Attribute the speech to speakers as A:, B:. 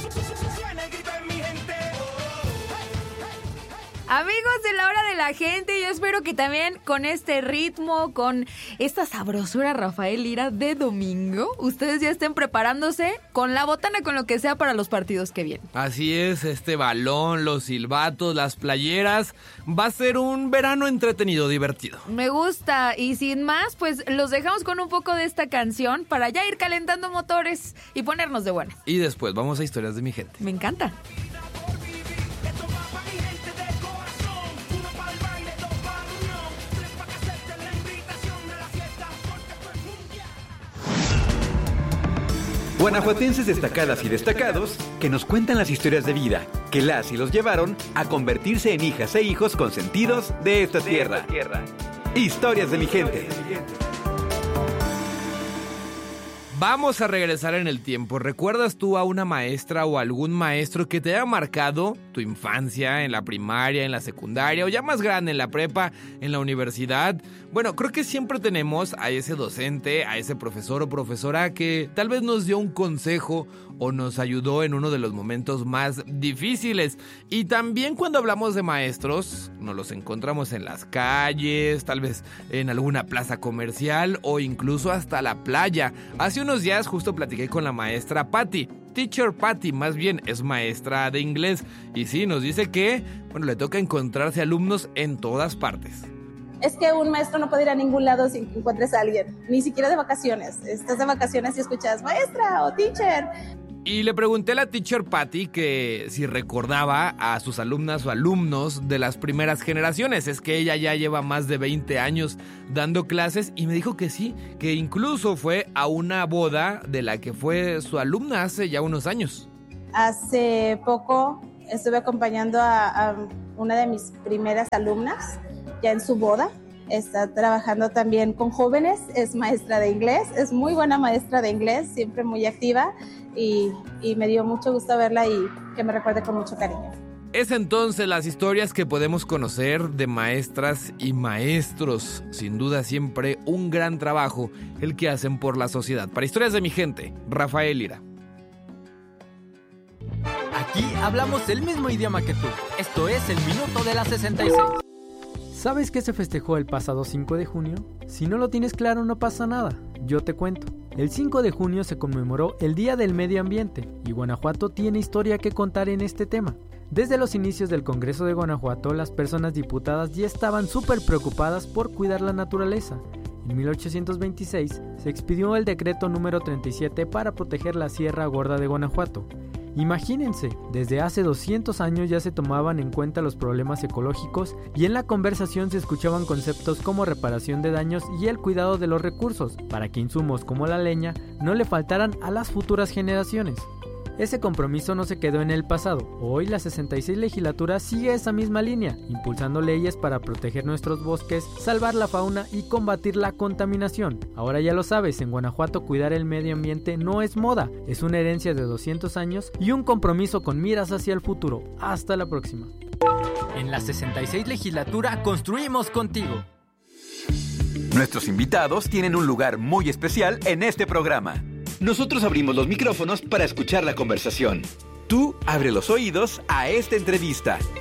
A: Amigos de la hora de la gente, yo espero que también con este ritmo, con esta sabrosura Rafael Lira de domingo, ustedes ya estén preparándose con la botana, con lo que sea para los partidos que vienen.
B: Así es, este balón, los silbatos, las playeras, va a ser un verano entretenido, divertido.
A: Me gusta, y sin más, pues los dejamos con un poco de esta canción para ya ir calentando motores y ponernos de buenas.
B: Y después vamos a historias de mi gente.
A: Me encanta.
C: Guanajuatenses destacadas y destacados que nos cuentan las historias de vida que las y los llevaron a convertirse en hijas e hijos consentidos de esta tierra. Historias de mi gente.
B: Vamos a regresar en el tiempo. ¿Recuerdas tú a una maestra o algún maestro que te haya marcado tu infancia, en la primaria, en la secundaria o ya más grande, en la prepa, en la universidad? Bueno, creo que siempre tenemos a ese docente, a ese profesor o profesora que tal vez nos dio un consejo o nos ayudó en uno de los momentos más difíciles. Y también cuando hablamos de maestros, nos los encontramos en las calles, tal vez en alguna plaza comercial o incluso hasta la playa. Hace unos días justo platiqué con la maestra Patty. Teacher Patty, más bien, es maestra de inglés. Y sí, nos dice que, bueno, le toca encontrarse alumnos en todas partes.
D: Es que un maestro no puede ir a ningún lado sin que encuentres a alguien, ni siquiera de vacaciones. Estás de vacaciones y escuchas maestra o teacher.
B: Y le pregunté a la teacher Patty que si recordaba a sus alumnas o alumnos de las primeras generaciones. Es que ella ya lleva más de 20 años dando clases y me dijo que sí, que incluso fue a una boda de la que fue su alumna hace ya unos años.
D: Hace poco estuve acompañando a una de mis primeras alumnas ya en su boda. Está trabajando también con jóvenes, es maestra de inglés, es muy buena maestra de inglés, siempre muy activa y me dio mucho gusto verla y que me recuerde con mucho cariño.
B: Es entonces las historias que podemos conocer de maestras y maestros. Sin duda siempre un gran trabajo el que hacen por la sociedad. Para Historias de mi gente, Rafael Lira.
E: Aquí hablamos el mismo idioma que tú. Esto es el Minuto de la 66.
F: ¿Sabes qué se festejó el pasado 5 de junio? Si no lo tienes claro, no pasa nada. Yo te cuento. El 5 de junio se conmemoró el Día del Medio Ambiente y Guanajuato tiene historia que contar en este tema. Desde los inicios del Congreso de Guanajuato, las personas diputadas ya estaban súper preocupadas por cuidar la naturaleza. En 1826 se expidió el decreto número 37 para proteger la Sierra Gorda de Guanajuato. Imagínense, desde hace 200 años ya se tomaban en cuenta los problemas ecológicos y en la conversación se escuchaban conceptos como reparación de daños y el cuidado de los recursos, para que insumos como la leña no le faltaran a las futuras generaciones. Ese compromiso no se quedó en el pasado. Hoy la 66 legislatura sigue esa misma línea, impulsando leyes para proteger nuestros bosques, salvar la fauna y combatir la contaminación. Ahora ya lo sabes, en Guanajuato cuidar el medio ambiente no es moda, es una herencia de 200 años y un compromiso con miras hacia el futuro. Hasta la próxima.
E: En la 66 legislatura construimos contigo.
C: Nuestros invitados tienen un lugar muy especial en este programa. Nosotros abrimos los micrófonos para escuchar la conversación. Tú abre los oídos a esta entrevista.